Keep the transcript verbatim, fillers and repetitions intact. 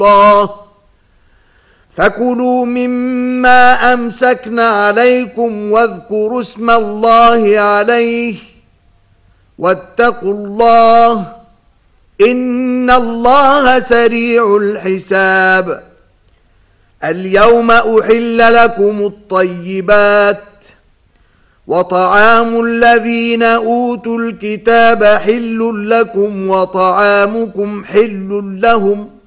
قسطا فكلوا مما أمسكنا عليكم واذكروا اسم الله عليه واتقوا الله إن الله سريع الحساب. اليوم أحل لكم الطيبات وطعام الذين أوتوا الكتاب حل لكم وطعامكم حل لهم